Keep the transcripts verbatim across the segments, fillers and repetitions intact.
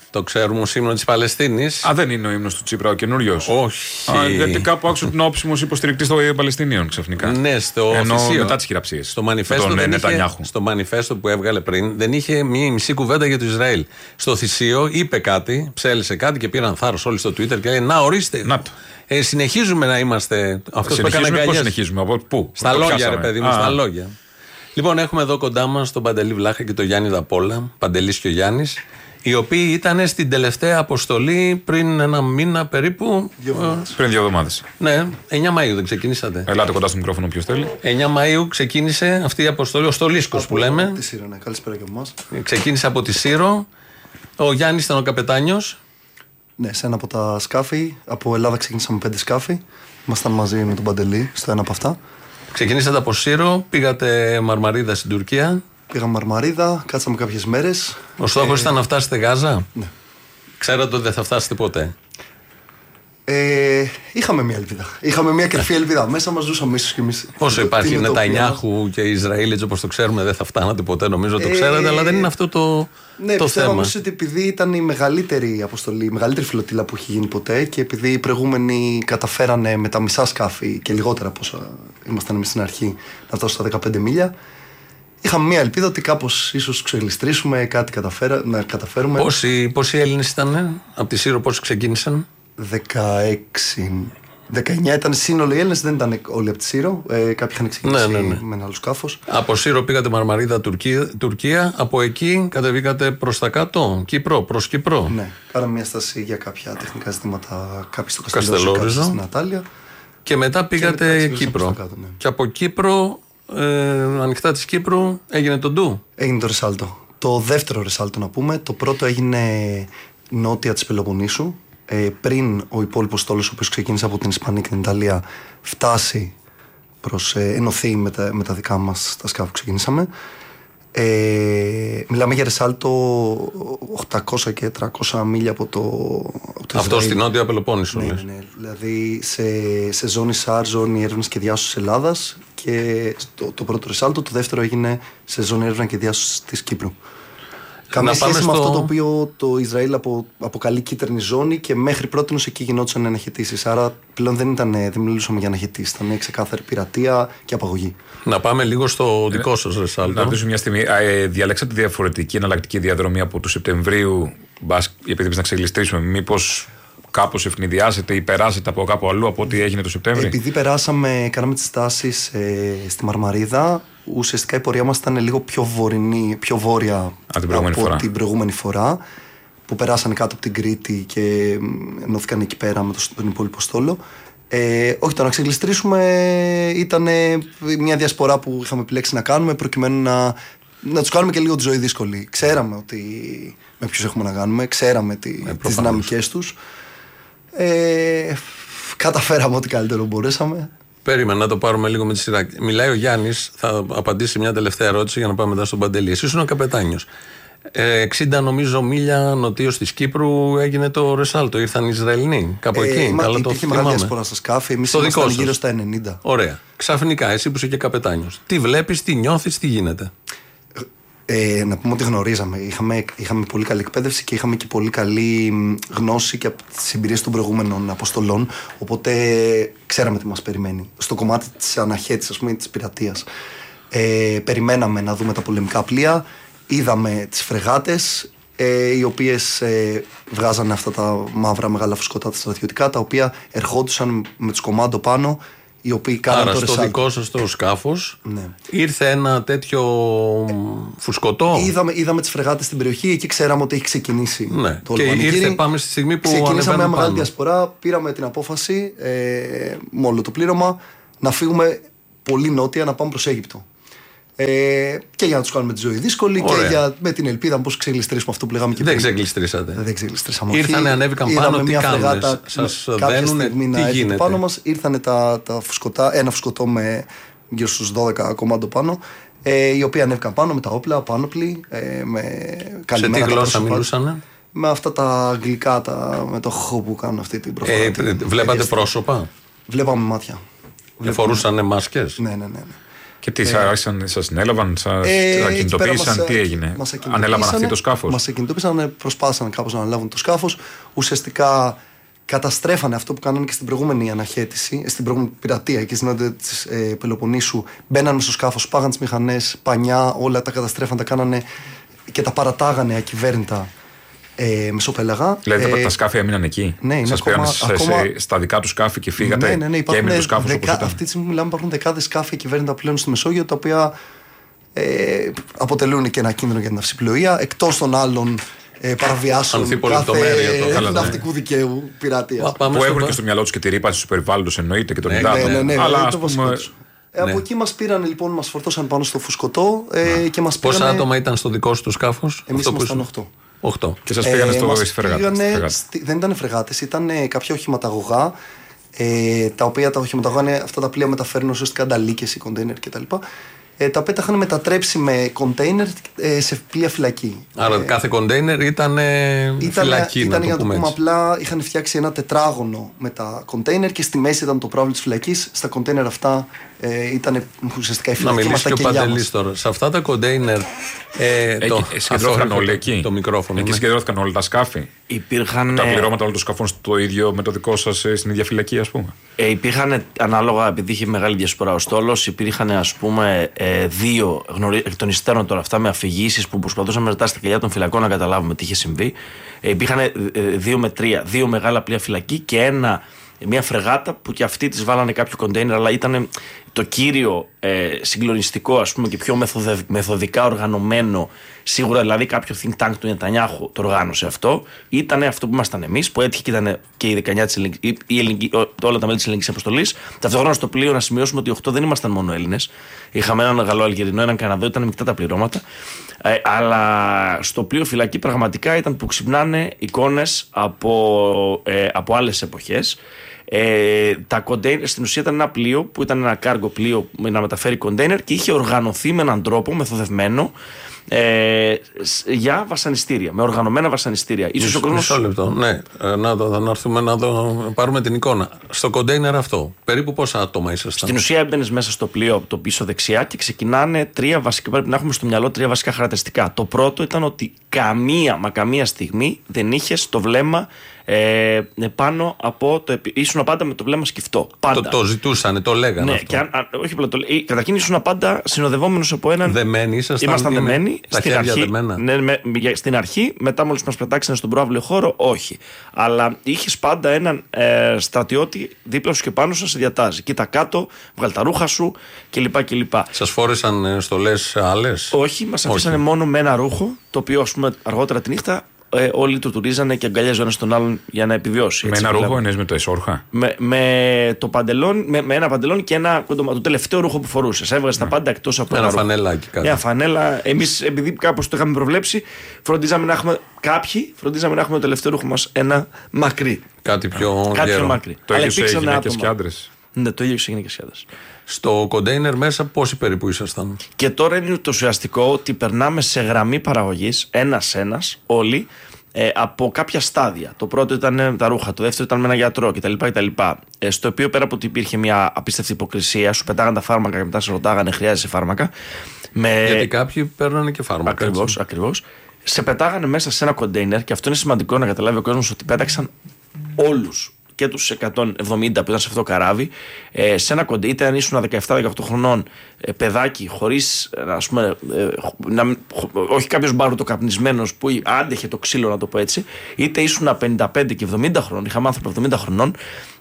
Το ξέρουμε ως ύμνο της Παλαιστίνης. Α, δεν είναι ο ύμνος του Τσίπρα ο καινούριος? Όχι. Α, γιατί κάπου άκουσα ότι είναι όψιμος υποστηρικτής των Παλαιστινίων ξαφνικά. Ναι, στο Ενώ θυσίο. μετά τις χειραψίες. Στο μανιφέστο, δεν είχε, στο μανιφέστο που έβγαλε πριν δεν είχε μία μισή κουβέντα για το Ισραήλ. Στο θυσίο είπε κάτι, ψέλισε κάτι και πήραν θάρρος όλοι στο Twitter και λέει: να, ορίστε. Να το. Ε, συνεχίζουμε να είμαστε. Αυτό που έκανε αγκαλιές. Πώς συνεχίζουμε, από πού? Στα λόγια, ρε παιδί μου, στα λόγια. Λοιπόν, έχουμε εδώ κοντά μας τον Παντελή Βλάχα και τον Γιάννη Δαπόλα, Παντελής και ο Γιάννης, οι οποίοι ήταν στην τελευταία αποστολή πριν ένα μήνα περίπου. Δύο πριν δύο εβδομάδες. Ναι, εννιά Μαΐου δεν ξεκινήσατε? Ελάτε κοντά στο μικρόφωνο ποιος θέλει. εννιά Μαΐου ξεκίνησε αυτή η αποστολή, ο Στολίσκος που λέμε. Από τη Σύρο, ναι. Καλησπέρα και εμάς. Ξεκίνησε από τη Σύρο. Ο Γιάννης ήταν ο καπετάνιος. Ναι, σε ένα από τα σκάφη. Από Ελλάδα ξεκίνησαμε πέντε σκάφη. Ήμασταν μαζί με τον Παντελή στο ένα από αυτά. Ξεκινήσατε από Σύρο, πήγατε Μαρμαρίδα στην Τουρκία. Πήγαμε Μαρμαρίδα, κάτσαμε κάποιες μέρες. Ο στόχος ε... ήταν να φτάσετε Γάζα. Ναι. Ξέρατε ότι δεν θα φτάσετε ποτέ? Ε, είχαμε μια ελπίδα. Είχαμε μια κρυφή ελπίδα. Μέσα μας ζούσαμε ίσως κι εμείς. Πόσο υπάρχει Νετανιάχου και Ισραήλ, έτσι όπως το ξέρουμε, δεν θα φτάνατε ποτέ, νομίζω το ξέρατε, ε, αλλά δεν είναι αυτό το, ναι, το θέμα. Ναι, ότι επειδή ήταν η μεγαλύτερη αποστολή, η μεγαλύτερη φλωτίλα που έχει γίνει ποτέ και επειδή οι προηγούμενοι καταφέρανε με τα μισά σκάφη και λιγότερα από όσα ήμασταν εμείς στην αρχή να φτάσουν στα δεκαπέντε μίλια. Είχαμε μια ελπίδα ότι κάπως ίσως ξεγλιστρήσουμε, κάτι καταφέρα, να καταφέρουμε. Πόσοι, πόσοι Έλληνες ήταν από τη Σύρο, πόσοι ξεκίνησαν? δεκαέξι. δεκαεννιά ήταν σύνολο οι Έλληνες, δεν ήταν όλοι από τη Σύρο. Ε, κάποιοι είχαν ξεκινήσει ναι, ναι, ναι. με ένα άλλο σκάφος. Από Σύρο πήγατε Μαρμαρίδα, Τουρκία, Τουρκία. Από εκεί κατεβήκατε προς τα κάτω, Κύπρο, προς Κύπρο. Ναι, κάναμε μια στάση για κάποια τεχνικά ζητήματα, κάποιοι στο Καστελόριζο, στην Ατάλια. Και μετά πήγατε και μετά Κύπρο. Κάτω, ναι. Και από Κύπρο, ε, ανοιχτά της Κύπρου, έγινε το ντου. Έγινε το Ρεσάλτο. Το δεύτερο Ρεσάλτο να πούμε. Το πρώτο έγινε νότια της Πελοποννήσου. Ε, πριν ο υπόλοιπος στόλος, ο οποίος ξεκίνησε από την Ισπανία και την Ιταλία, φτάσει προς ε, ενωθεί με τα, με τα δικά μας τα σκάφη που ξεκινήσαμε. Ε, μιλάμε για Ρεσάλτο οκτακόσια και τριακόσια μίλια από το, από το αυτό στην Νότια Πελοπόννησο. Ναι, ναι, ναι. Δηλαδή σε, σε ζώνη ΣΑΡ, ζώνη έρευνας και διάσωσης Ελλάδας, και το, το πρώτο Ρεσάλτο, το δεύτερο έγινε σε ζώνη έρευνα και διάσωσης της Κύπρου. Καμία σχέση στο... με αυτό το οποίο το Ισραήλ απο, αποκαλεί κίτρινη ζώνη, και μέχρι πρώτη εκεί γινόντουσαν αναχαιτήσεις. Άρα πλέον δεν, ήταν, δεν μιλούσαμε για αναχαιτήσεις. Ήταν ξεκάθαρη πειρατεία και απαγωγή. Να πάμε λίγο στο ε, δικό σας Ρεσάλτο. Να ρωτήσω μια στιγμή. Ε, διαλέξατε διαφορετική εναλλακτική διαδρομή από του Σεπτεμβρίου, μπας, επειδή να ξεγλιστρήσουμε, μήπως κάπως ευνηδιάσετε ή περάσετε από κάπου αλλού από ό,τι έγινε το Σεπτέμβριο? Επειδή περάσαμε, κάναμε τις στάσεις ε, στη Μαρμαρίδα, ουσιαστικά η πορεία μας ήταν λίγο πιο βορεινή, πιο βόρεια Α, την από φορά. την προηγούμενη φορά, που περάσανε κάτω από την Κρήτη και ενώθηκαν εκεί πέρα με τον υπόλοιπο στόλο. Ε, όχι, το να ξεγλιστρήσουμε ήταν μια διασπορά που είχαμε επιλέξει να κάνουμε, προκειμένου να, να τους κάνουμε και λίγο τη ζωή δύσκολη. Ξέραμε ότι με ποιους έχουμε να κάνουμε, ξέραμε τι, ε, τις δυναμικές τους. Ε, καταφέραμε ό,τι καλύτερο μπορέσαμε. Περίμενα να το πάρουμε λίγο με τη σειρά. Μιλάει ο Γιάννης, θα απαντήσει μια τελευταία ερώτηση για να πάμε μετά στον Παντελή. Εσύ ήσουν ο καπετάνιος. Ε, εξήντα νομίζω μίλια νοτίως της Κύπρου έγινε το Ρεσάλτο. Ήρθαν οι Ισραηλινοί κάπου εκεί. Ε, καλά, το υπήρχε μεγάλη διασπορά στα σκάφη. Εμείς ήμασταν γύρω στα ενενήντα. Ωραία. Ξαφνικά, εσύ που είσαι και καπετάνιος, τι βλέπεις, τι νιώθεις, τι γίνεται? Ε, να πούμε ότι γνωρίζαμε. Είχαμε, είχαμε πολύ καλή εκπαίδευση και είχαμε και πολύ καλή γνώση και από τις εμπειρίες των προηγούμενων αποστολών. Οπότε ξέραμε τι μας περιμένει. Στο κομμάτι της αναχέτησης, ας πούμε, της πειρατείας. Ε, περιμέναμε να δούμε τα πολεμικά πλοία. Είδαμε τις φρεγάτες, ε, οι οποίες ε, βγάζανε αυτά τα μαύρα μεγάλα φουσκωτά τα στρατιωτικά, τα οποία ερχόντουσαν με τους κομμάντο πάνω, οι οποίοι κάναν Άρα, το στο Ρεσάλτο. δικό σας το σκάφος, ναι. ήρθε ένα τέτοιο φουσκωτό. Είδαμε, είδαμε τις φρεγάτες στην περιοχή, εκεί ξέραμε ότι έχει ξεκινήσει ναι. το και ήρθε, πάμε στη στιγμή που ξεκινήσαμε μια μεγάλη πάνω. διασπορά, πήραμε την απόφαση ε, με όλο το πλήρωμα να φύγουμε πολύ νότια, να πάμε προς Αίγυπτο. Ε, και για να τους κάνουμε τη ζωή δύσκολη. Ωραία. Και για, με την ελπίδα πως ξεγλιστρήσουμε αυτό που λέγαμε και δεν πριν. Ξεγλιστρήσατε. Δεν ξεγλιστρήσαμε. Ήρθανε, ανέβηκαν πάνω, τι κάνουν, σας δένουνε, τι γίνεται? Πάνω μας ήρθανε τα, τα φουσκωτά, ένα φουσκωτό με γύρω στους δώδεκα κομμάτο πάνω, ε, οι οποίοι ανέβηκαν πάνω με τα όπλα, πάνωπλοι, ε, με καλυμμένα. Σε τι γλώσσα μιλούσανε? Με αυτά τα αγγλικά, τα, με το χ που κάνουν αυτή την προφορά. Ε, βλέπατε πρόσωπα? Βλέπαμε μάτια. Φορούσανε μάσκες? Ναι, ναι, ναι, ναι. Και τι, άρχισαν, σας συνέλαβαν, σας Ε, ακινητοποίησαν, μας, τι έγινε? μας Ανέλαβαν αυτοί το σκάφος? Μας ακινητοποίησαν, προσπάθησαν κάπως να αναλάβουν το σκάφος. Ουσιαστικά καταστρέφανε αυτό που κάνανε και στην προηγούμενη αναχέτηση, στην προηγούμενη πειρατεία εκεί στην νότια της ε, Πελοποννήσου. Μπαίνανε στο σκάφος, πάγαν τις μηχανές, πανιά, όλα τα καταστρέφαν, τα κάνανε και τα παρατάγανε ακυβέρνητα ε, μεσοπέλαγα. Δηλαδή ε, τα σκάφη έμειναν εκεί. Ναι, σας ακόμα, πήραν ακόμα, σε, στα δικά του σκάφη και φύγατε? Ναι, ναι, ναι, και έμεινε το σκάφος δεκα, όπως ήταν? αυτή τη στιγμή μιλάμε, υπάρχουν δεκάδες σκάφη ακυβέρνητα πλέον στη Μεσόγειο, τα οποία ε, αποτελούν και ένα κίνδυνο για την ναυσιπλοεία, εκτός των άλλων ε, παραβιάσεων κάθε ναυτικού δικαίου πειρατείας. Που έχουν και στο μυαλό τους και τη ρήπανση του περιβάλλοντος, εννοείται, και τον ναι, υδάτων. Ναι, ναι, ναι, αλλά ναι, ας πούμε... Ε, από ναι. εκεί μας πήραν λοιπόν, μας φορτώσαν πάνω στο φουσκωτό ε, και μας πόσα πήρανε... άτομα ήταν στο δικό σου το σκάφος? Εμείς ήμασταν οκτώ. οκτώ. Και σας πήγανε ε, στο φρεγάτες? Δεν ήταν φρεγάτες, ήταν ε, κάποια οχηματαγωγά, ε, τα οποία τα οχηματαγωγά είναι αυτά τα πλοία μεταφέρουν ουσιαστικά ανταλίκες ή κοντέινερ κτλ. Ε, τα οποία τα είχαν μετατρέψει με κοντέινερ ε, σε πλοία φυλακή. Άρα ε, κάθε κοντέινερ ήταν, ε, ήταν φυλακή, ήταν, να για το πούμε πούμε έτσι. Απλά είχαν φτιάξει ένα τετράγωνο με τα κοντέινερ και στη μέση ήταν το πρόβλημα της φυλακής. Στα κοντέινερ αυτά ε, ήταν ουσιαστικά η φυλακή μας, τα κελιά μας. Τώρα, σε αυτά τα κοντέινερ ε, ε, το, συγκεντρώθηκαν όλοι εκεί. Το μικρόφωνο. Εκεί ναι. συγκεντρώθηκαν όλα τα σκάφη. Υπήρχαν, τα πληρώματα όλων των σκαφών στο ίδιο με το δικό σας στην ίδια φυλακή, ας πούμε. Ε, υπήρχαν ανάλογα, επειδή είχε μεγάλη διασπορά ο στόλος, υπήρχαν ας πούμε ε, δύο γνωρι... εκ των υστέρων τώρα αυτά με αφηγήσεις που προσπαθούσαμε μετά στα κελιά των φυλακών να καταλάβουμε τι είχε συμβεί. Ε, υπήρχαν ε, δύο με τρία, δύο μεγάλα πλοία φυλακή και ένα, μια φρεγάτα που και αυτοί τις βάλανε κάποιο κοντέινερ, αλλά ήταν το κύριο ε, συγκλονιστικό ας πούμε και πιο μεθοδε... μεθοδικά οργανωμένο, σίγουρα δηλαδή κάποιο think tank του Νετανιάχου το οργάνωσε αυτό, ήταν αυτό που ήμασταν εμείς, που έτυχε και ήταν και η δεκαεννιά της Ελληνικής, η, η Ελληνική, όλα τα μέλη της Ελληνικής Αποστολής. Ταυτόχρονα στο πλοίο να σημειώσουμε ότι οι οκτώ δεν ήμασταν μόνο Έλληνες. Είχαμε έναν Γαλλοαλγερινό, έναν Καναδό, ήταν μεικτά τα πληρώματα. Ε, αλλά στο πλοίο φυλακή πραγματικά ήταν που ξυπνάνε εικόνες από, ε, από άλλες εποχές. Ε, τα κοντέινερ στην ουσία ήταν ένα πλοίο που ήταν ένα κάργο πλοίο να μεταφέρει κοντέινερ και είχε οργανωθεί με έναν τρόπο μεθοδευμένο ε, για βασανιστήρια, με οργανωμένα βασανιστήρια. Ίσως ο κόσμος... Μισό λεπτό, ναι, να, το, να έρθουμε να το πάρουμε την εικόνα. Στο κοντέινερ αυτό, περίπου πόσα άτομα ήσασταν? Στην ουσία έμπαινες μέσα στο πλοίο από το πίσω δεξιά και ξεκινάνε τρία βασικά, πρέπει να έχουμε στο μυαλό τρία βασικά χαρακτηριστικά. Το πρώτο ήταν ότι καμία, μα καμία στιγμή δεν είχες το βλέμμα Ε, πάνω από το. Ήσουν πάντα με το βλέμμα σκυφτό. Πάντα. Το, το ζητούσανε, το λέγανε. Ναι, αυτό. και αν, αν, όχι απλά το λέγανε. Καταρχήν ήσουν πάντα συνοδευόμενος από έναν. Δεμένοι, ήσασταν. Ήμασταν δεμένοι. Τα στην χέρια αρχή, δεμένα. Ναι, με, στην αρχή, μετά μόλις μας πετάξανε στον προαύλιο χώρο, όχι. Αλλά είχες πάντα έναν ε, στρατιώτη δίπλα σου και πάνω σου να σε διατάζει. Κοίτα κάτω, βγάλ τα ρούχα σου κλπ. κλπ. Σας φόρεσαν στολές άλλες? Όχι, μας αφήσανε μόνο με ένα ρούχο, το οποίο ας πούμε αργότερα τη νύχτα. Ε, όλοι του τουρίζανε και αγκαλιάζουν ένα τον άλλον για να επιβιώσει. Με έτσι, ένα μιλάμε. ρούχο, εννοείς με το εσόρχα? Με, με, το παντελόν, με, με ένα παντελόν και ένα, το, το τελευταίο ρούχο που φορούσε. Έβγαζε ναι. τα πάντα εκτός από ένα, ένα φανελάκι. Κάτι. Μια φανέλα. Εμείς, επειδή κάπως το είχαμε προβλέψει, φροντίζαμε να έχουμε. Κάποιοι φροντίζαμε να έχουμε το τελευταίο ρούχο μας ένα μακρύ. Κάτι πιο, Κάτι πιο μακρύ. Το ίδιο σε γυναίκες και άντρες? Ναι, το ίδιο σε γυναίκες και άντρες. Στο κοντέινερ μέσα πόσοι περίπου ήσασταν? Και τώρα είναι το ουσιαστικό ότι περνάμε σε γραμμή παραγωγής, ένας-ένας, όλοι. Ε, από κάποια στάδια. Το πρώτο ήταν τα ρούχα, το δεύτερο ήταν με ένα γιατρό κτλ. κτλ. Ε, στο οποίο πέρα από ότι υπήρχε μια απίστευτη υποκρισία, σου πετάγαν τα φάρμακα και μετά σε ρωτάγανε, χρειάζεσαι φάρμακα. Με... Γιατί κάποιοι παίρνανε και φάρμακα. Ακριβώς, ακριβώς. Σε πετάγανε μέσα σε ένα κοντέινερ και αυτό είναι σημαντικό να καταλάβει ο κόσμος ότι πέταξαν όλους και τους εκατόν εβδομήντα που ήταν σε αυτό το καράβι, ε, σε ένα κοντέινερ, είτε αν ήσουν δεκαεπτά δεκαοκτώ χρονών ε, παιδάκι, χωρίς, ας πούμε, ε, να, όχι κάποιος μπαρουτοκαπνισμένος που άντεχε το ξύλο, να το πω έτσι, είτε ήσουν πενήντα πέντε και εβδομήντα χρονών, είχαμε άνθρωποι εβδομήντα χρονών,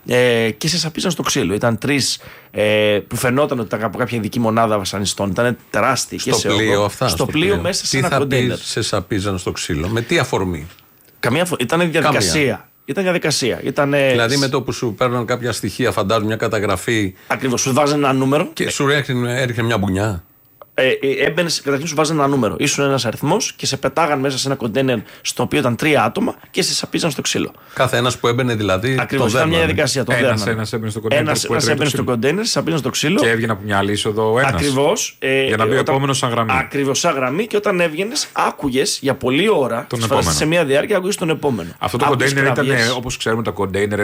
ε, και σε σαπίζαν στο ξύλο. Ήταν τρεις ε, που φαινόταν ότι ήταν από κάποια ειδική μονάδα βασανιστών, ήταν τεράστιοι. Στο και πλοίο σε αυτά. Στο, στο πλοίο, πλοίο μέσα σε τι ένα κοντέινερ. Τι θα σε σαπίζαν στο ξύλο, με τι αφορμή? Καμία αφορμή. Ήταν διαδικασία. Καμία. Ήταν διαδικασία. Ήτανε... Δηλαδή με το που σου παίρνουν κάποια στοιχεία, φαντάζομαι μια καταγραφή. Ακριβώς, σου βάζανε ένα νούμερο. Και σου έριχνε μια μπουνιά. Ε, έμπαινες, καταρχήν σου βάζανε ένα νούμερο. Ήσουν ένας αριθμός και σε πετάγαν μέσα σε ένα κοντέινερ στο οποίο ήταν τρία άτομα και σε σαπίζαν στο ξύλο. Κάθε ένας που έμπαινε δηλαδή. Ακριβώς, ήταν μια διαδικασία. Ένας ένας έμπαινε στο κοντέινερ. Ένας, ένας έμπαινε στο κοντέινερ, σε σαπίζαν στο ξύλο. Και έβγαινε από μια άλλη είσοδο ο ένας. Ακριβώς. Ε, για να μπει ο επόμενος σαν γραμμή. Ακριβώς, σαν γραμμή, και όταν έβγαινες, άκουγες για πολλή ώρα. Σε μια διάρκεια άκουγες τον επόμενο. Αυτό το κοντέινερ ήταν, όπως ξέρουμε, τα κοντέινερ, ένα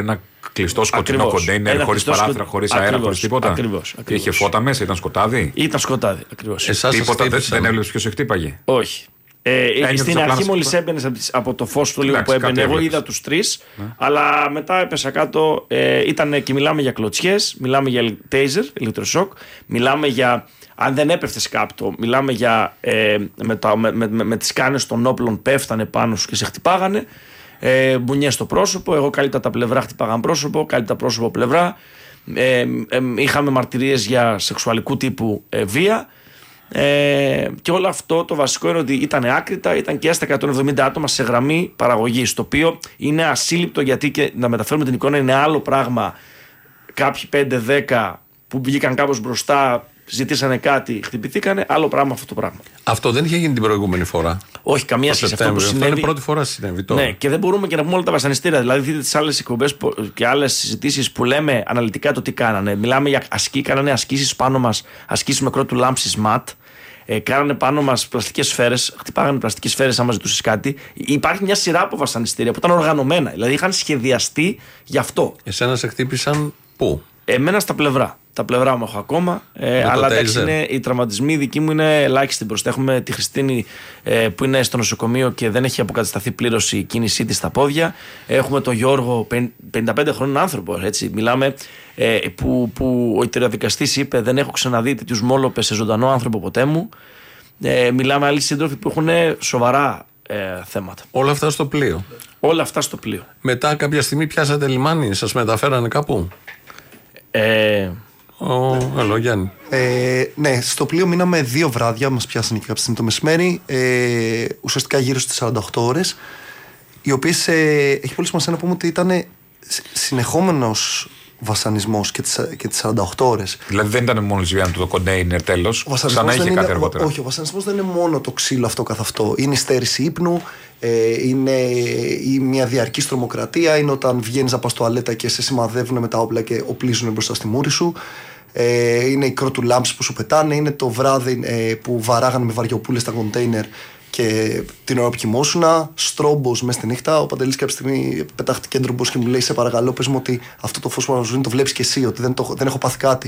κλειστό σκοτεινό κοντέινερ, χωρίς παράθυρα, χωρίς αέρα, χωρίς τίποτα. Ακριβώς. Είχε φώτα μέσα, ήταν σκοτάδι. Ήταν σκοτάδι, ακριβώς. Τίποτα, δεν, δεν έβλεπες ποιος χτύπαγε. Όχι. Ε, στην αρχή, μόλις έμπαινες από το φως του λίγο που έμπαινε, εγώ είδα τους τρεις. Ναι. Αλλά μετά έπεσα κάτω. Ε, ήταν και μιλάμε για κλωτσιές, μιλάμε για taser, ηλεκτροσόκ, μιλάμε για. Αν δεν έπεφτες κάπου, μιλάμε για. Ε, με, τα, με, με, με, με τις κάνες των όπλων πέφτανε πάνω σου και σε χτυπάγανε. Ε, μπουνιές στο πρόσωπο. Εγώ κάλυπτα τα πλευρά, χτυπάγαν πρόσωπο, κάλυπτα πρόσωπο πλευρά. Ε, ε, είχαμε μαρτυρίες για σεξουαλικού τύπου ε, βία. Ε, και όλο αυτό το βασικό είναι ότι ήταν άκρητα, ήταν και στα εκατόν εβδομήντα άτομα σε γραμμή παραγωγής. Το οποίο είναι ασύλληπτο, γιατί και να μεταφέρουμε την εικόνα είναι άλλο πράγμα. Κάποιοι πέντε δέκα που βγήκαν κάπως μπροστά, ζητήσανε κάτι, χτυπηθήκανε. Άλλο πράγμα αυτό το πράγμα. Αυτό δεν είχε γίνει την προηγούμενη φορά. Όχι, καμία σχέση. Αυτό που συνέβη. Αυτό είναι πρώτη φορά συνέβη τώρα. Ναι, και δεν μπορούμε και να πούμε όλα τα βασανιστήρια. Δηλαδή, δείτε τις άλλες εκπομπές και άλλες συζητήσεις που λέμε αναλυτικά το τι κάνανε. Μιλάμε για ασκή, κάνανε ασκήσεις πάνω μας, ασκήσεις με κρότου λάμψης ματ. Ε, κάνανε πάνω μας πλαστικές σφαίρες, χτυπάγανε πλαστικές σφαίρες άμα ζητούσες κάτι. Υπάρχει μια σειρά από βασανιστήρια που ήταν οργανωμένα. Δηλαδή, είχαν σχεδιαστεί γι' αυτό. Εσένα σε χτύπησαν πού? Εμένα στα πλευρά. Τα πλευρά μου έχω ακόμα. Ε, αλλά εντάξει, είναι, οι τραυματισμοί δικοί μου είναι ελάχιστοι μπροστά. Έχουμε τη Χριστίνη ε, που είναι στο νοσοκομείο και δεν έχει αποκατασταθεί πλήρως η κίνησή της στα πόδια. Έχουμε τον Γιώργο, πενήντα πέντε χρόνων άνθρωπο. Έτσι, μιλάμε, ε, που, που ο ιτεροδικαστής είπε: δεν έχω ξαναδεί τέτοιους μόλοπες σε ζωντανό άνθρωπο ποτέ μου. Ε, μιλάμε άλλοι σύντροφοι που έχουν σοβαρά ε, θέματα. Όλα αυτά στο πλοίο. Όλα αυτά στο πλοίο. Μετά κάποια στιγμή πιάσατε λιμάνι, σας μεταφέρανε κάπου? Ε, Ο ναι. Γιάννη. Ε, ναι, στο πλοίο μείναμε δύο βράδια, μας πιάσανε και κάποια στιγμή το μεσημέρι, ε, ουσιαστικά γύρω στις σαράντα οκτώ ώρες, οι οποίες ε, έχει πολύ σημασία να πούμε ότι ήταν συνεχόμενος βασανισμός και τις, και τις σαράντα οκτώ ώρες. Δηλαδή δεν ήταν μόνο η ζημιά του το κοντέινερ τέλος, ξανά είχε κάτι αργότερα. Όχι, ο βασανισμός δεν είναι μόνο το ξύλο αυτό καθ' αυτό. Είναι η στέρηση ύπνου, ε, είναι η, μια διαρκής τρομοκρατία, είναι όταν βγαίνεις από το τουαλέτα και σε σημαδεύουν με τα όπλα και οπλίζουν μπροστά στη μούρη σου. Ε, είναι οι κρότου λάμψεις που σου πετάνε, είναι το βράδυ ε, που βαράγανε με βαριοπούλες στα κοντέινερ και την ώρα που κοιμόσουνα, στρόμπος μέσα στη νύχτα. Ο Παντελής κάποια στιγμή πετάχτηκε κέντρο μπος και μου λέει: σε παρακαλώ, πες μου ότι αυτό το φως που αναζωγεί το βλέπεις και εσύ, ότι δεν, το, δεν έχω πάθει κάτι.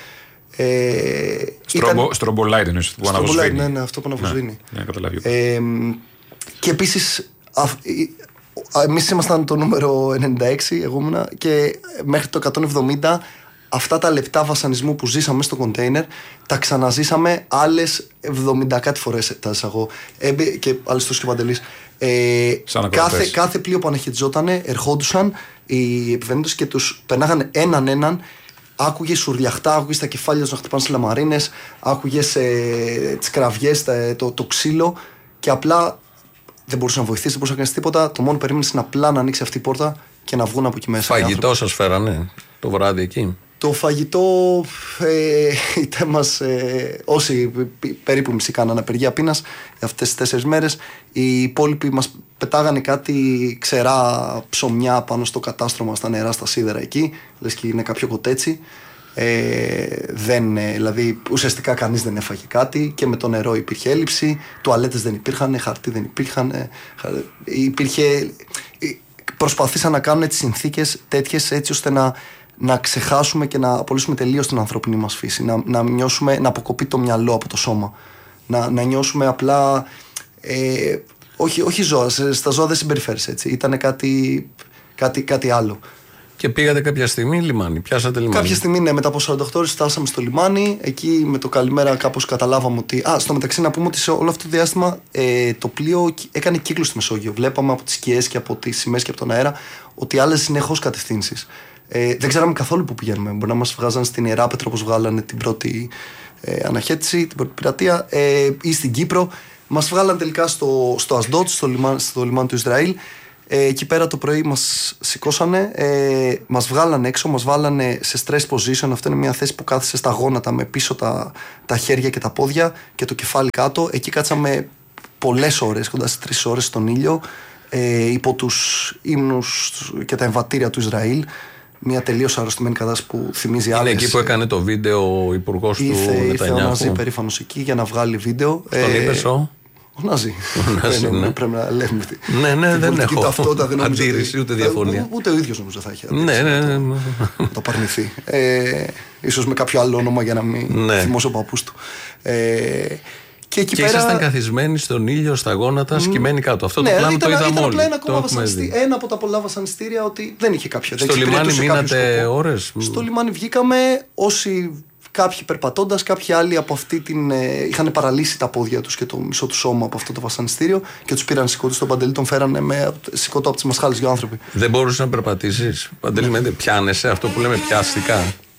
Ε, Στρόμπο light εννοείς που αναβοσβήνει. Ναι, ναι, αυτό που αναβοσβήνει. Ναι, ναι, καταλάβει. Ε, και επίσης, εμείς ήμασταν το νούμερο ενενήντα έξι, εγώ ήμουνα, και μέχρι το εκατόν εβδομήντα. Αυτά τα λεπτά βασανισμού που ζήσαμε στο κοντέινερ τα ξαναζήσαμε άλλες εβδομήντα κάτι φορές. Τα εγώ. Έμπαι, και άλλες τόσο και ο Παντελής. Ε, κάθε, κάθε πλοίο που αναχαιτιζότανε, ερχόντουσαν οι επιβαίνοντες και τους περνάγανε έναν έναν. Άκουγες σουρδιαχτά, άκουγες τα κεφάλια τους να χτυπάνε στις λαμαρίνες, άκουγες ε, τις κραυγές, τα, το, το ξύλο, και απλά δεν μπορούσε να βοηθήσει, δεν μπορούσε να κάνει τίποτα. Το μόνο που περίμενε είναι απλά να ανοίξει αυτή η πόρτα και να βγουν από εκεί μέσα. Φαγητό σας φέρανε το βράδυ εκεί? Το φαγητό, ε, είτε μας, ε, όσοι περίπου μισή κάνανε απεργία πείνας αυτές τις τέσσερις μέρες, οι υπόλοιποι μας πετάγανε κάτι ξερά ψωμιά πάνω στο κατάστρωμα, στα νερά, στα σίδερα εκεί, λες και είναι κάποιο κοτέτσι. Ε, δεν, ε, δηλαδή ουσιαστικά κανείς δεν έφαγε κάτι, και με το νερό υπήρχε έλλειψη, τουαλέτες δεν υπήρχαν, χαρτί δεν υπήρχαν, ε, υπήρχε, ε, προσπαθήσαν να κάνουν τις συνθήκες τέτοιες έτσι ώστε να να ξεχάσουμε και να απολύσουμε τελείως την ανθρώπινη μας φύση, να, να νιώσουμε, να αποκοπεί το μυαλό από το σώμα, να, να νιώσουμε απλά ε, όχι, όχι ζώα, στα ζώα δεν συμπεριφέρεσαι έτσι, ήταν κάτι, κάτι, κάτι άλλο. Και πήγατε κάποια στιγμή λιμάνι, πιάσατε λιμάνι? Κάποια στιγμή, ναι, μετά από σαράντα οκτώ ώρες φτάσαμε στο λιμάνι. Εκεί με το καλημέρα κάπως καταλάβαμε ότι. Α, στο μεταξύ να πούμε ότι σε όλο αυτό το διάστημα ε, το πλοίο έκανε κύκλο στη Μεσόγειο. Βλέπαμε από τις σκιές και από τις σημαίες και από τον αέρα ότι άλλαζε συνεχώς κατευθύνσεις. Ε, δεν ξέραμε καθόλου που πηγαίνουμε. Μπορεί να μας βγάζαν στην Ιεράπετρο όπως βγάλανε την πρώτη ε, αναχέτηση, την πρώτη πειρατεία, ε, ή στην Κύπρο. Μας βγάλαν τελικά στο, στο Ασντότ, στο λιμάνι, στο λιμάνι του Ισραήλ. Ε, εκεί πέρα το πρωί μας σηκώσανε, ε, μας βγάλανε έξω, μας βάλανε σε stress position. Αυτό είναι μια θέση που κάθεσαι στα γόνατα με πίσω τα, τα χέρια και τα πόδια και το κεφάλι κάτω. Εκεί κάτσαμε πολλές ώρες, κοντά στις τρεις ώρες στον ήλιο, ε, υπό τους ύμνους και τα εμβατήρια του Ισραήλ. Μια τελείως αρρωστημένη κατάσταση που θυμίζει άλλες. Είναι εκεί που έκανε το βίντεο ο υπουργός του Νετανιάχου. Ήρθε μαζί περήφανος εκεί για να βγάλει βίντεο. Στον ε, είπες ο... Ο Νάζι. Ο Νάζι, ναι. Πρέπει να λέμε. Ναι, ναι, δεν έχω αντίρρηση, ούτε διαφωνία. Ούτε ο ίδιος νομίζω θα έχει αντίρρηση. Ναι, ναι, ναι. Να το παρνηθεί. Ε, ίσως με κάποιο άλλο όνομα για να μην ναι. θυμώσει ο παππούς του. Ε, Και, εκεί και πέρα... ήσασταν καθισμένοι στον ήλιο, στα γόνατα, σκυμμένοι κάτω. Αυτό ναι, το πλάνο ήταν, το είδαμε όλοι. Ένα, ακόμα βασανιστή, ένα από τα πολλά βασανιστήρια ότι δεν είχε κάποιο. Στο λιμάνι μείνατε ώρες. Στο λιμάνι βγήκαμε όσοι. Κάποιοι περπατώντας, κάποιοι άλλοι από αυτή την. Ε, είχαν παραλύσει τα πόδια τους και το μισό του σώμα από αυτό το βασανιστήριο και τους πήραν σηκώτη στον Παντελή, τον φέρανε με σηκώτο από τις μασχάλες δύο άνθρωποι. Δεν μπορούσες να περπατήσεις. Παντελή, με πιάνεσαι αυτό που λέμε πιάστηκα.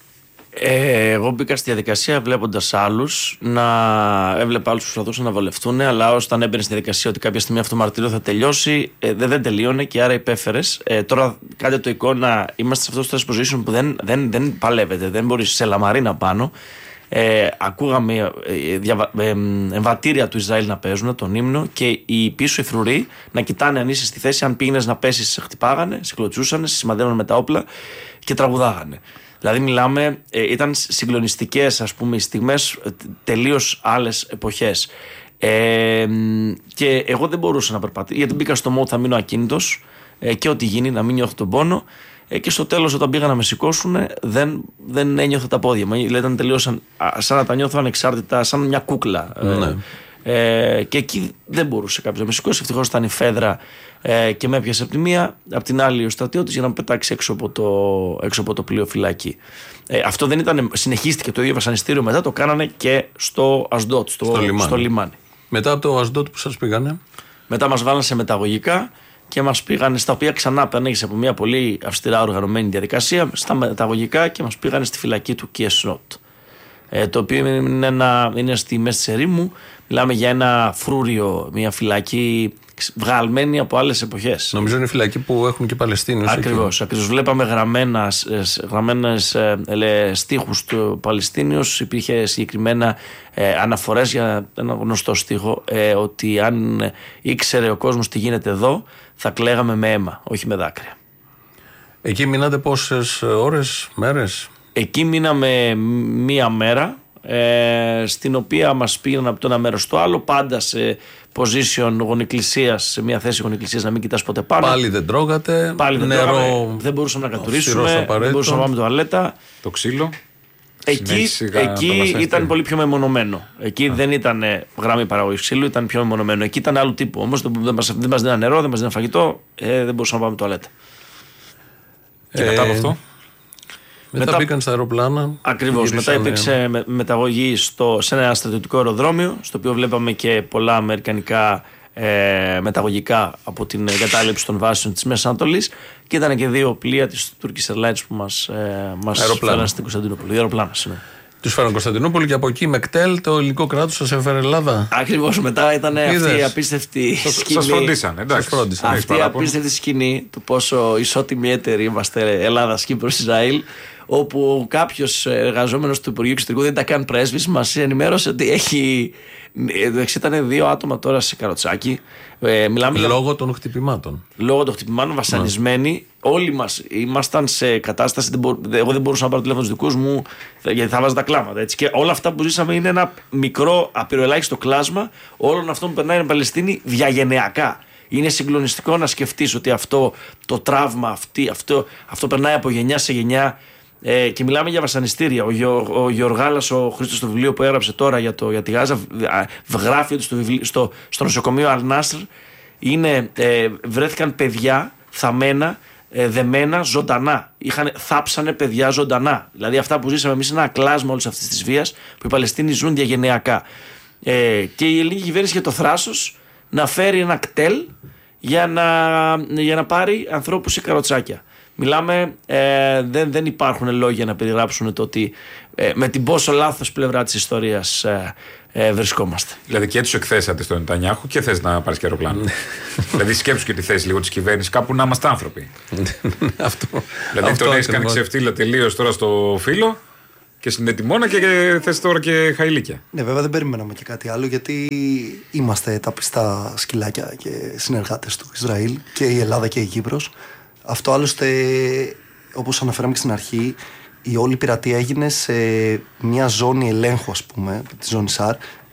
Ε, εγώ μπήκα στη διαδικασία βλέποντας άλλους να έβλεπα άλλους που προσπαθούσαν να βολευτούν, αλλά όταν έμπαινε στη διαδικασία ότι κάποια στιγμή αυτό το μαρτύριο θα τελειώσει, ε, δεν, δεν τελείωνε και άρα υπέφερες. Ε, τώρα κάντε το εικόνα, είμαστε σε αυτό το stress position που δεν, δεν, δεν παλεύετε, δεν μπορείς σε λαμαρίνα πάνω. Ε, ακούγαμε ε, διαβα, ε, εμβατήρια του Ισραήλ να παίζουν τον ύμνο και οι πίσω οι φρουροί να κοιτάνε αν είσαι στη θέση, αν πήγαινες να πέσεις, σε χτυπάγανε, σε κλωτσούσανε, σε σημαδεύανε με τα όπλα και τραγουδάγανε. Δηλαδή μιλάμε, ε, ήταν συγκλονιστικές ας πούμε στιγμές, τελείως άλλες εποχές. Ε, και εγώ δεν μπορούσα να περπατήσω, γιατί μπήκα στο mode θα μείνω ακίνητος ε, και ό,τι γίνει να μην νιώθω τον πόνο. Ε, και στο τέλος όταν πήγα να με σηκώσουν δεν, δεν ένιωθα τα πόδια μου. Δηλαδή ήταν τελείως σαν, σαν να τα νιώθω ανεξάρτητα, σαν μια κούκλα. Ναι. Ε, και εκεί δεν μπορούσε κάποιος να με σηκώσει. Ευτυχώς ήταν η φέδρα ε, και με έπιασε από τη μία, από την άλλη ο στρατιώτης για να με πετάξει έξω από το, έξω από το πλοίο φυλακή. Ε, αυτό δεν ήταν, συνεχίστηκε το ίδιο βασανιστήριο μετά, το κάνανε και στο Ασντότ, στο, στο, λιμάνι. στο λιμάνι. Μετά από το Ασντότ που σας πήγανε? Μετά μας βάλανε σε μεταγωγικά και μας πήγανε, στα οποία ξανά περνέγεις από μια πολύ αυστηρά οργανωμένη διαδικασία, στα μεταγωγικά και μας πήγανε στη φυλακή του Κιεσρότ. Ε, το οποίο είναι, ένα, είναι στη μέση της ερήμου. Μιλάμε για ένα φρούριο, μια φυλακή βγαλμένη από άλλες εποχές. Νομίζω είναι η φυλακή που έχουν και Παλαιστίνιους. Ακριβώς, ακριβώς. Βλέπαμε γραμμένα, γραμμένες ε, στίχους του Παλαιστίνιους. Υπήρχε συγκεκριμένα ε, αναφορές για ένα γνωστό στίχο ε, ότι αν ήξερε ο κόσμος τι γίνεται εδώ θα κλαίγαμε με αίμα, όχι με δάκρυα. Εκεί μείνατε πόσες ώρες, μέρες? Εκεί μείναμε μία μέρα, ε, στην οποία μας πήγαν από το ένα μέρος στο άλλο, πάντα σε position γονικλησίας, σε μια θέση γονικλησίας, να μην κοιτάς ποτέ πάνω. Πάλι δεν τρώγατε, Πάλι δεν νερό, τρώγαμε, δεν μπορούσαμε να κατουρίσουμε, δεν μπορούσαμε να πάμε τουαλέτα. Το ξύλο. Εκεί, εκεί ήταν πολύ πιο μεμονωμένο. Εκεί Α. δεν ήταν γραμμή παραγωγής ξύλου, ήταν πιο μεμονωμένο. Εκεί ήταν άλλου τύπου. Όμως δεν μας, δεν μας δίναν νερό, δεν μας δίναν φαγητό, ε, δεν μπορούσαμε να πάμε τουαλέτα. Και ε, μετά από αυτό. Μετά, μετά μπήκαν στα αεροπλάνα. Ακριβώς. Μετά υπήρξε με, μεταγωγή στο, σε ένα στρατιωτικό αεροδρόμιο, στο οποίο βλέπαμε και πολλά αμερικανικά ε, μεταγωγικά από την εγκατάλειψη των βάσεων της Μέσης Ανατολής. Και ήταν και δύο πλοία της Turkish Airlines που μας, ε, μας φέραν στην Κωνσταντινούπολη. Δύο αεροπλάνα, συγγνώμη. Τους φέραν Κωνσταντινούπολη και από εκεί με κτέλ το ελληνικό κράτος σας έφερε Ελλάδα. Ακριβώς, μετά ήταν Είδες. αυτή η απίστευτη σκηνή. Σας φρόντισαν, εντάξει. Φρόντισαν, αυτή η απίστευτη σκηνή του πόσο ισότιμοι έτεροι είμαστε Ελλάδα, Κύπρος, Ισραήλ. Όπου κάποιος εργαζόμενος του Υπουργείου Εξωτερικού δεν ήταν καν πρέσβης, μας ενημέρωσε ότι έχει. Ήταν δύο άτομα τώρα σε καροτσάκι. Ε, μιλάμε λόγω για... των χτυπημάτων. Λόγω των χτυπημάτων, βασανισμένοι. Yeah. Όλοι μας ήμασταν σε κατάσταση. Δεν μπο... Εγώ δεν μπορούσα να πάρω τηλέφωνο στους δικούς μου, γιατί θα βάζα τα κλάματα. Έτσι. Και όλα αυτά που ζήσαμε είναι ένα μικρό, απειροελάχιστο κλάσμα όλων αυτών που περνάει η Παλαιστίνη διαγενειακά. Είναι συγκλονιστικό να σκεφτείς ότι αυτό το τραύμα, αυτή, αυτό, αυτό περνάει από γενιά σε γενιά. Ε, και μιλάμε για βασανιστήρια. Ο, Γεω, ο Γεωργάλας, ο Χρήστος στο βιβλίο που έγραψε τώρα για, το, για τη Γάζα, γράφει ότι στο, βιβλίο, στο, στο νοσοκομείο Αλ-Νάσρ είναι, ε, βρέθηκαν παιδιά θαμμένα, ε, δεμένα, ζωντανά. Είχαν, θάψανε παιδιά ζωντανά. Δηλαδή αυτά που ζήσαμε εμείς είναι ένα κλάσμα όλης αυτής της βίας που οι Παλαιστίνοι ζουν διαγενειακά. Ε, και η ελληνική κυβέρνηση είχε το θράσος να φέρει ένα κτέλ για να, για να πάρει ανθρώπους σε καροτσάκια. Μιλάμε, ε, δεν, δεν υπάρχουν λόγια να περιγράψουν το ότι ε, με την πόσο λάθος πλευρά της ιστορίας ε, ε, βρισκόμαστε. Δηλαδή και τους εκθέσατε στον Νετανιάχου και θες να πάρεις και αεροπλάνο. Δηλαδή σκέψου και τη θέση λίγο της κυβέρνησης, κάπου να είμαστε άνθρωποι. Αυτό. Δηλαδή αυτό τον έχεις κάνει ξεφτύλα τελείως τώρα στο φύλλο και στην ετοιμόνα και θες τώρα και χαϊλίκια. Ναι, βέβαια δεν περιμέναμε και κάτι άλλο, γιατί είμαστε τα πιστά σκυλάκια και συνεργάτες του Ισραήλ, και η Ελλάδα και η Κύπρος. Αυτό άλλωστε, όπως αναφέραμε και στην αρχή, η όλη πειρατεία έγινε σε μια ζώνη ελέγχου, ας πούμε, τη ζώνη ΣΑΡ,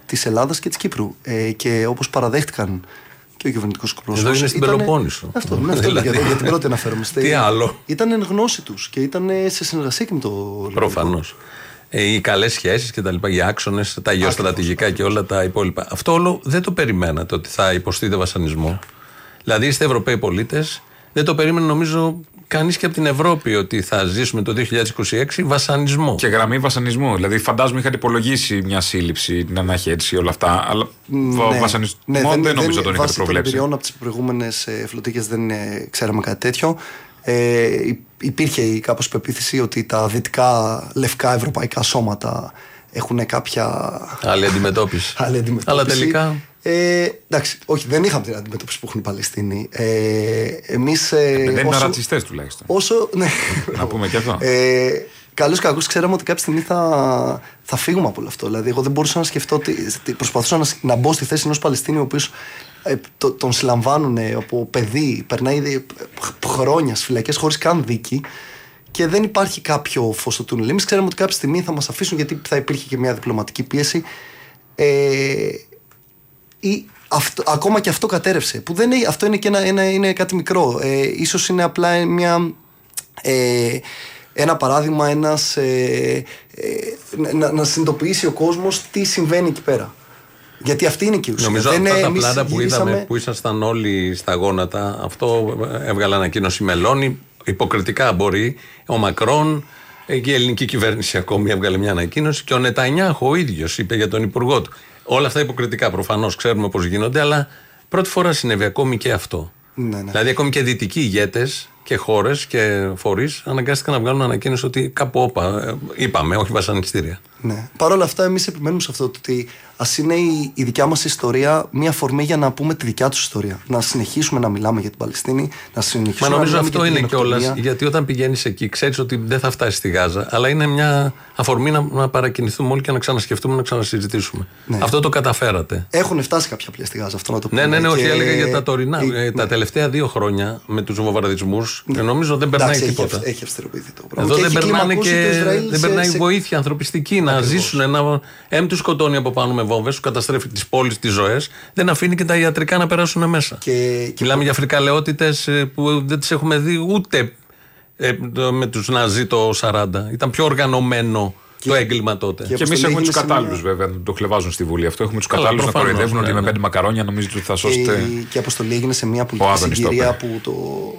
της Ελλάδας και της Κύπρου. Ε, και όπως παραδέχτηκαν και ο κυβερνητικός πρόσωπος. Εδώ είναι στην ήτανε... Πελοπόννησο. Αυτό, ναι, αυτό δηλαδή... για, για την πρώτη αναφέρομαι. Τι άλλο. Ήταν εν γνώση τους και ήταν σε συνεργασία και με το. Προφανώς. Ε, οι καλές σχέσεις και τα λοιπά, οι άξονες, τα γεωστρατηγικά και όλα τα υπόλοιπα. Αυτό όλο δεν το περιμένατε ότι θα υποστείτε βασανισμό. Δηλαδή είστε Ευρωπαίοι πολίτες, δεν το περίμενε νομίζω κανείς και από την Ευρώπη ότι θα ζήσουμε το δύο χιλιάδες είκοσι έξι βασανισμό. Και γραμμή βασανισμού. Δηλαδή, φαντάζομαι είχατε υπολογίσει μια σύλληψη, την αναχέτηση, όλα αυτά. Αλλά ναι, βασανισμό ναι, δεν, δεν νομίζω δεν, τον είχατε προβλέψει. Βάσει των από τις προηγούμενες ε, φλωτίκες δεν ε, ξέραμε κάτι τέτοιο. Ε, υπήρχε κάπως πεποίθηση ότι τα δυτικά λευκά ευρωπαϊκά σώματα έχουν κάποια άλλη αντιμετώπιση. άλλη αντιμετώπιση. Αλλά τελικά. Ε, εντάξει, όχι, δεν είχαμε την αντιμετώπιση που έχουν οι Παλαιστίνοι. Ε, εμείς, ε, δεν είναι ρατσιστές τουλάχιστον. Όσο, ναι. Να πούμε και αυτό. Ε, καλώς και κακώς ξέραμε ότι κάποια στιγμή θα, θα φύγουμε από όλο αυτό. Δηλαδή, εγώ δεν μπορούσα να σκεφτώ ότι προσπαθούσα να, να μπω στη θέση ενός Παλαιστίνιου ο οποίος ε, το, τον συλλαμβάνουν από παιδί, περνάει ήδη χρόνια στις φυλακές χωρίς καν δίκη. Και δεν υπάρχει κάποιο φως στο τούνελ. Εμείς ξέραμε ότι κάποια στιγμή θα μας αφήσουν, γιατί θα υπήρχε και μια διπλωματική πίεση. Ε, ή αυτό, ακόμα και αυτό κατέρευσε. Που δεν είναι, αυτό είναι, και ένα, ένα, είναι κάτι μικρό. Ε, ίσως είναι απλά μια, ε, ένα παράδειγμα ένας, ε, ε, να, να συνειδητοποιήσει ο κόσμος τι συμβαίνει εκεί πέρα. Γιατί αυτή είναι και η ουσία. Νομίζω δεν αυτά τα πλάτα που γυρίσαμε... είδαμε, που ήσασταν όλοι στα γόνατα, αυτό έβγαλε ανακοίνωση Μελώνη. Υποκριτικά μπορεί. Ο Μακρόν και η ελληνική κυβέρνηση ακόμη έβγαλε μια ανακοίνωση και ο Νετανιάχου ο ίδιος είπε για τον υπουργό του. Όλα αυτά υποκριτικά προφανώς, ξέρουμε πώς γίνονται, αλλά πρώτη φορά συνέβη ακόμη και αυτό. Ναι, ναι. Δηλαδή, ακόμη και δυτικοί ηγέτες και χώρες και φορείς αναγκάστηκαν να βγάλουν ανακοίνωση ότι κάπου όπα, είπαμε, όχι βασανιστήρια. Ναι. Παρ' όλα αυτά, εμείς επιμένουμε σε αυτό, ότι ας είναι η, η δικιά μας ιστορία μια αφορμή για να πούμε τη δικιά τους ιστορία. Να συνεχίσουμε να μιλάμε για την Παλαιστίνη, να συνεχίσουμε Μα νομίζω να αυτό είναι κιόλας, γιατί όταν πηγαίνεις εκεί, ξέρεις ότι δεν θα φτάσεις στη Γάζα, αλλά είναι μια αφορμή να, να παρακινηθούμε όλοι και να ξανασκεφτούμε, να ξανασυζητήσουμε. Ναι. Αυτό το καταφέρατε. Έχουν φτάσει κάποια πλαίσια στη Γάζα, αυτό να το πούμε. Ναι, ναι, ναι, όχι, και... έλεγα για τα τωρινά. Η... Τα ναι. τελευταία δύο χρόνια με τους βομβαρδισμούς, ναι. νομίζω δεν περνάει Εντάξει, τίποτα. Έχει, έχει αυστηροποιηθεί το πράγμα. Εδώ δεν περνάνε και δεν περνάει σε... βοήθεια ανθρωπιστική να ακριβώς. Ζήσουν. Ένα... Εμ του σκοτώνει από πάνω με βόμβες, του καταστρέφει τις πόλεις, τις ζωές, δεν αφήνει και τα ιατρικά να περάσουν μέσα. Και... Μιλάμε και... για φρικαλαιότητες που δεν τις έχουμε δει ούτε ε, με τους Ναζί το σαράντα. Ήταν πιο οργανωμένο και... το έγκλημα τότε. Και, και εμείς έχουμε τους κατάλληλους βέβαια, το χλεβάζουν στη Βουλή αυτό. Έχουμε τους κατάλληλους να κοροϊδεύουν ναι, ότι ναι. με πέντε μακαρόνια νομίζετε ότι θα σώσετε. Και, και η αποστολή έγινε σε μια πολιτική συγκυρία που το.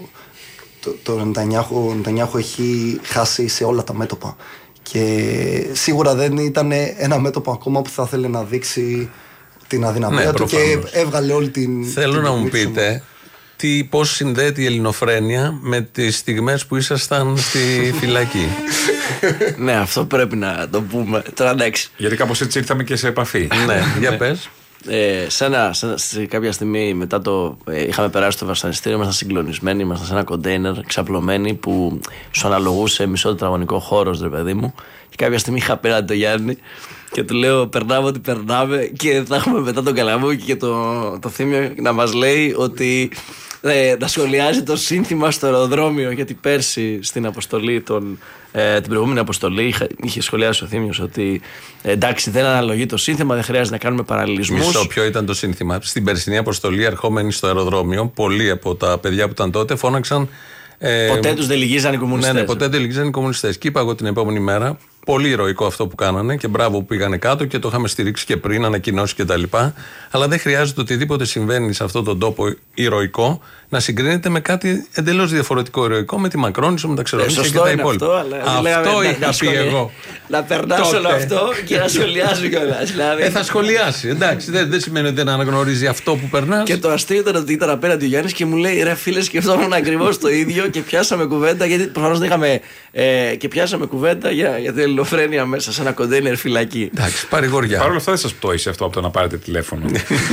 Το, το Νετανιάχου έχει χάσει σε όλα τα μέτωπα. Και σίγουρα δεν ήταν ένα μέτωπο ακόμα που θα ήθελε να δείξει την αδυναμία ναι, του και έβγαλε όλη την. Θέλω την να μου πείτε τι, πώς συνδέεται η ελληνοφρένεια με τις στιγμές που ήσασταν στη φυλακή. Ναι, αυτό πρέπει να το πούμε. Τώρα εντάξει. Γιατί κάπως έτσι ήρθαμε και σε επαφή. Ναι, για πες. Ε, σε, ένα, σε, σε κάποια στιγμή μετά το ε, είχαμε περάσει το βασανιστήριο, ήμασταν συγκλονισμένοι, ήμασταν σε ένα κοντέινερ ξαπλωμένοι που σου αναλογούσε μισό τετραγωνικό χώρο, ρε παιδί μου. Και κάποια στιγμή είχα απέναντι το Γιάννη και του λέω: περνάμε ό,τι περνάμε. Και θα έχουμε μετά τον Καλαμούκη και το, το Θήμιο να μας λέει ότι ε, να σχολιάζει το σύνθημα στο αεροδρόμιο. Γιατί πέρσι στην αποστολή των. Ε, την προηγούμενη αποστολή είχε, είχε σχολιάσει ο Θήμιος ότι ε, εντάξει, δεν αναλογεί το σύνθημα, δεν χρειάζεται να κάνουμε παραλληλισμούς. Μισό, ποιο ήταν το σύνθημα. Στην περσινή αποστολή, ερχόμενοι στο αεροδρόμιο, πολλοί από τα παιδιά που ήταν τότε φώναξαν. Ε, ποτέ τους δεν λυγίζαν οι κομμουνιστές. Ναι, ναι, ποτέ δεν λυγίζαν οι κομμουνιστές. Και είπα εγώ την επόμενη μέρα, πολύ ηρωικό αυτό που κάνανε και μπράβο που πήγανε κάτω και το είχαμε στηρίξει και πριν, ανακοινώσει κτλ. Αλλά δεν χρειάζεται οτιδήποτε συμβαίνει σε αυτόν τον τόπο ηρωικό να συγκρίνεται με κάτι εντελώς διαφορετικό ηρωικό, με τη Μακρόνισσο, με τα Ξερονήσια και τα υπόλοιπα. Αυτό, αυτό είχα πει εγώ. Να περνάς όλο αυτό και να σχολιάζει κιόλας. Δηλαδή. Ε, θα σχολιάσει. Εντάξει, δεν, δεν σημαίνει ότι δεν αναγνωρίζει αυτό που περνάς. Και το αστείο ήταν ότι ήταν απέναντι ο Γιάννης και μου λέει: ρε φίλε, σκεφτόμουν ακριβώς το ίδιο και πιάσαμε κουβέντα. Γιατί προφανώς δεν είχαμε. Ε, και πιάσαμε κουβέντα για, για την ελληνοφρένεια μέσα σε ένα κοντέινερ φυλακή. Εντάξει, παρηγοριά. Παρ' όλα αυτά δεν σας πτώησε αυτό από το να πάρετε τηλέφωνο.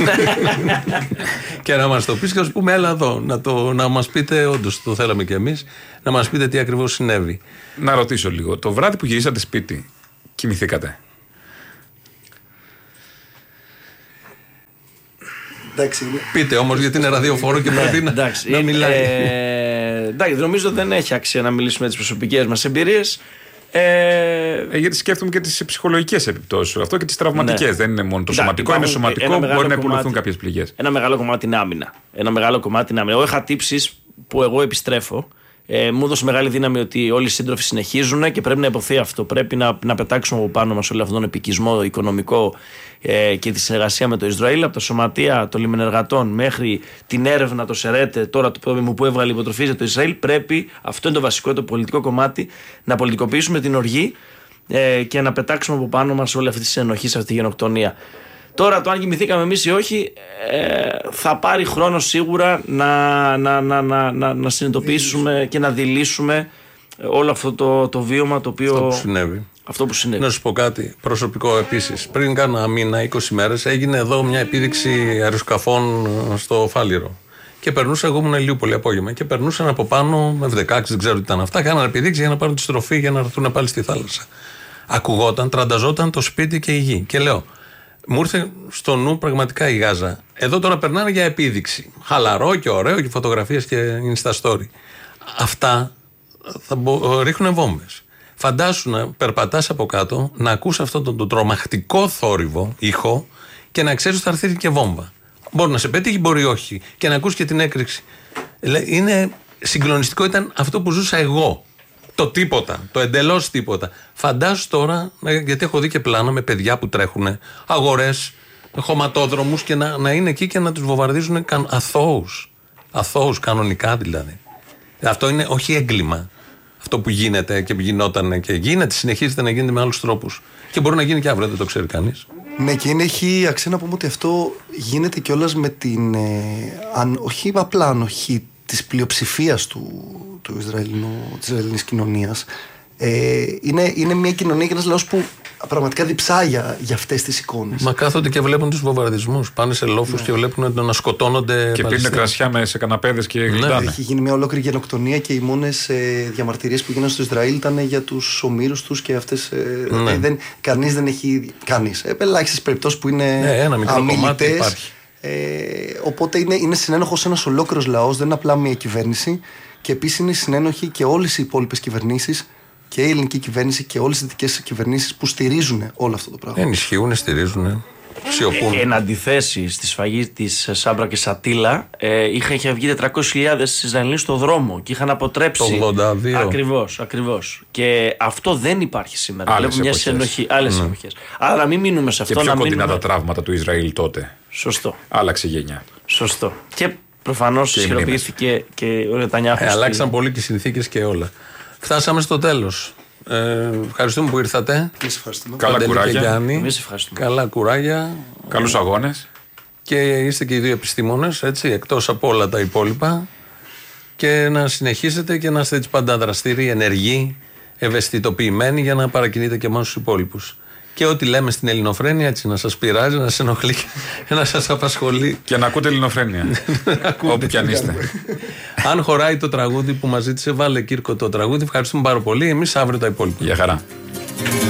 Και να μας το πεις και να σου πούμε, έλα εδώ. Να, το, να μας πείτε, όντως το θέλαμε κι εμείς, να μας πείτε τι ακριβώς συνέβη. Να ρωτήσω λίγο. Το βράδυ που γυρίσατε σπίτι, κοιμηθήκατε? Εντάξει, πείτε όμως, γιατί είναι ραδιοφόρο και πρέπει να, εντάξει, να μιλάει. Ε, εντάξει, νομίζω δεν έχει αξία να μιλήσουμε τις προσωπικές μας εμπειρίες. Ε, ε, γιατί σκέφτομαι και τις ψυχολογικές επιπτώσεις. Αυτό και τις τραυματικές. Ναι. Δεν είναι μόνο το σωματικό, είναι σωματικό. Μπορεί να υπολογιστούν κάποιες πληγές. Ένα μεγάλο κομμάτι είναι άμυνα. Ένα μεγάλο κομμάτι είναι άμυνα. Εγώ είχα τύψεις που εγώ επιστρέφω. Ε, μου έδωσε μεγάλη δύναμη ότι όλοι οι σύντροφοι συνεχίζουν και πρέπει να υποθεί αυτό. Πρέπει να, να πετάξουμε από πάνω μας όλο αυτόν τον επικισμό οικονομικό ε, και τη συνεργασία με το Ισραήλ. Από τα σωματεία των λιμενεργατών μέχρι την έρευνα, το ΣΕΡΕΤΕ, τώρα το πρόγραμμα που έβγαλε υποτροφή για το Ισραήλ. Πρέπει, αυτό είναι το βασικό, το πολιτικό κομμάτι, να πολιτικοποιήσουμε την οργή ε, και να πετάξουμε από πάνω μας όλη αυτή τη συνενοχή, σε αυτή τη γενοκτονία. Τώρα το αν κοιμηθήκαμε εμείς ή όχι ε, θα πάρει χρόνο σίγουρα να, να, να, να, να, να συνειδητοποιήσουμε και να δηλήσουμε όλο αυτό το, το βίωμα το οποίο, αυτό που συνέβη. Αυτό που συνέβη. Να σου πω κάτι προσωπικό επίσης. Πριν κάνα μήνα, είκοσι μέρες, έγινε εδώ μια επίδειξη αεροσκαφών στο Φάληρο. Και περνούσα, εγώ ήμουν λίγο πολύ απόγευμα, και περνούσαν από πάνω με εφ δεκαέξι, δεν ξέρω τι ήταν αυτά. Κάνανε επίδειξη για να πάρουν τη στροφή για να έρθουν πάλι στη θάλασσα. Ακουγόταν, τρανταζόταν το σπίτι και η γη. Και λέω, μου ήρθε στο νου πραγματικά η Γάζα. Εδώ τώρα περνάνε για επίδειξη. Χαλαρό και ωραίο και φωτογραφίες και Insta story. Αυτά θα μπο... ρίχνουν βόμβες. Φαντάσου να περπατάς από κάτω, να ακούς αυτόν τον το τρομακτικό θόρυβο, ήχο, και να ξέρεις ότι θα έρθει και βόμβα. Μπορεί να σε πετύχει, μπορεί όχι. Και να ακούς και την έκρηξη. Είναι συγκλονιστικό, ήταν αυτό που ζούσα εγώ. Το τίποτα, το εντελώς τίποτα. Φαντάσου τώρα, γιατί έχω δει και πλάνα με παιδιά που τρέχουν, αγορές, χωματόδρομους, και να, να είναι εκεί και να τους βομβαρδίζουν καν, αθώους. Αθώους, κανονικά δηλαδή. Αυτό είναι όχι έγκλημα. Αυτό που γίνεται και που γινόταν και γίνεται, συνεχίζεται να γίνεται με άλλους τρόπους. Και μπορεί να γίνει και αύριο, δεν το ξέρει κανείς. Ναι, και είναι, έχει αξία να πούμε ότι αυτό γίνεται κιόλας με την, ε, αν, όχι απλά ανοχή της πλειοψηφίας του, του Ισραηλινού, της Ισραηλινής κοινωνίας. Ε, είναι, είναι μια κοινωνία και ένας λαός που πραγματικά διψάει για, για αυτές τις εικόνες. Μα κάθονται και βλέπουν τους βομβαρδισμούς. Πάνε σε λόφους, ναι, και βλέπουν να σκοτώνονται. Και πίνουν κρασιά με, σε καναπέδες και γλυντάνε. Ναι. Έχει γίνει μια ολόκληρη γενοκτονία και οι μόνες ε, διαμαρτυρίες που γίνανε στο Ισραήλ ήταν για τους ομήρους τους και αυτές. Ε, ναι. δεν, κανείς δεν έχει. Κανείς. Ε, ελάχιστες περιπτώσεις που είναι ναι, αμιλητές. Ε, οπότε είναι, είναι συνένοχος ένας ολόκληρος λαός, δεν είναι απλά μια κυβέρνηση. Και επίσης είναι συνένοχοι και όλες οι υπόλοιπες κυβερνήσεις, και η ελληνική κυβέρνηση και όλες οι δυτικές κυβερνήσεις που στηρίζουν όλο αυτό το πράγμα. Ενισχύουν, στηρίζουν, σιωπούν. Ε, εν αντιθέσει στη σφαγή της Σάμπρα και Σατήλα, ε, είχαν, είχε βγει τετρακόσιες χιλιάδες Ισραηλοί στο δρόμο και είχαν αποτρέψει. Το ογδόντα δύο. Ακριβώς, ακριβώς. Και αυτό δεν υπάρχει σήμερα. Άλλες Βλέπουμε μια συνοχή. Άλλες ναι. εποχές. Άρα να μην μείνουμε σε αυτό. Και πιο να κοντινά μείνουμε... τα τραύματα του Ισραήλ τότε. Σωστό. Άλλαξε γενιά. Σωστό. Και προφανώς ισχυροποιήθηκε και ο Νετανιάχου. Ε, αλλάξαν πολύ και οι συνθήκες και όλα. Φτάσαμε στο τέλος. Ε, ευχαριστούμε που ήρθατε. Καλά κουράγια. Εμείς ευχαριστούμε. Καλά κουράγια. Καλούς αγώνες. Και είστε και οι δύο επιστήμονες, έτσι, εκτός από όλα τα υπόλοιπα. Και να συνεχίσετε και να είστε έτσι πάντα δραστήριοι, ενεργοί, ευαισθητοποιημένοι, για να παρακινείτε και εμάς τους υπόλοιπους. Και ό,τι λέμε στην Ελληνοφρένεια, έτσι, να σας πειράζει, να σας ενοχλεί και να σας απασχολεί. Και να ακούτε Ελληνοφρένεια. Όπου κι αν είστε. Αν χωράει το τραγούδι που μας ζήτησε, βάλε Κύρκο το τραγούδι. Ευχαριστούμε πάρα πολύ. Εμείς αύριο τα υπόλοιπα. Γεια χαρά.